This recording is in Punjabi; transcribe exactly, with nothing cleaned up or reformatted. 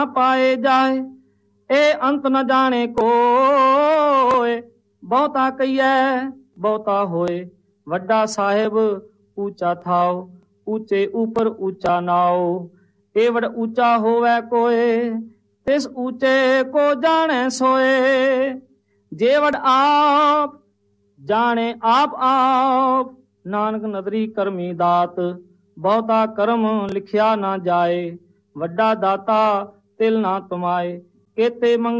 ਪਾਏ ਜਾਏ, ਇਹ ਅੰਤ ਨ ਜਾਣੇ ਕੋਏ। ਬਹੁਤਾ ਕਹੀਐ ਬਹੁਤਾ ਹੋਏ, ਵੱਡਾ ਸਾਹਿਬ ਊਚਾ ਥਾਓ, ਊਚੇ ਉਪਰ ਊਚਾ ਨਾਓ। ਇਹ ਵਡ ਊਚਾ ਹੋਵੇ ਕੋਏ, ਤਿਸ ਊਚੇ ਕੋ ਜਾਣੇ ਸੋਏ। ਜੇ ਵਡ ਆਪ ਜਾਣੇ ਆਪ ਆਪ, ਨਾਨਕ ਨਦਰੀ ਕਰਮੀ ਦਾਤ। ਬਹੁਤਾ ਕਰਮ ਲਿਖਿਆ ਨਾ ਜਾਏ, ਵੱਡਾ ਦਾਤਾ ਤਿਲ ਨਾ ਤੁਮਾਏ। ਕੇਤੇ ਮੰਗ